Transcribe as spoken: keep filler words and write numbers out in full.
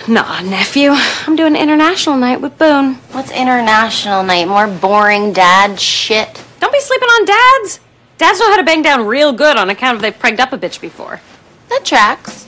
Nah, nephew. I'm doing international night with Boone. What's international night? More boring dad shit? Don't be sleeping on dads. Dads know how to bang down real good on account of they've pregged up a bitch before. That tracks.